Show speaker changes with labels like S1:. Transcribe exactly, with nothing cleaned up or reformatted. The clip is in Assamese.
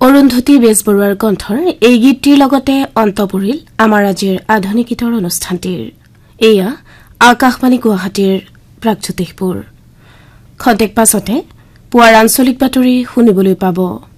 S1: অৰুন্ধতী বেজবৰুৱাৰ কণ্ঠৰ এই গীতটিৰ লগতে অন্ত পৰিল আমাৰ আজিৰ আধুনিক গীতৰ অনুষ্ঠানটিৰ। এয়া আকাশবাণী গুৱাহাটীৰ প্ৰাগজ্যোতিষপুৰ। খন্তেক পাছতে পুৱাৰ আঞ্চলিক বাতৰি শুনিবলৈ পাব।